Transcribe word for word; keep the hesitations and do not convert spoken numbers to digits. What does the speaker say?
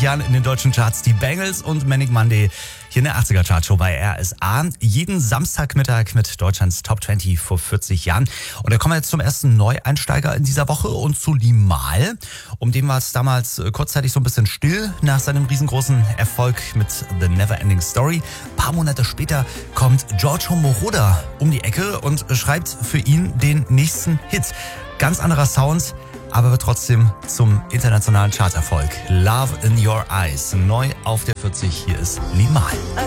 Jahren in den deutschen Charts die Bangles und Manic Monday hier in der achtziger Chartshow bei R S A. Jeden Samstagmittag mit Deutschlands Top zwanzig vor vierzig Jahren. Und da kommen wir jetzt zum ersten Neueinsteiger in dieser Woche und zu Limahl. Um den war es damals kurzzeitig so ein bisschen still nach seinem riesengroßen Erfolg mit The Neverending Story. Ein paar Monate später kommt Giorgio Moroder um die Ecke und schreibt für ihn den nächsten Hit. Ganz anderer Sound, aber wird trotzdem zum internationalen Charterfolg. Love in Your Eyes, neu auf der vierzig, hier ist Limahl.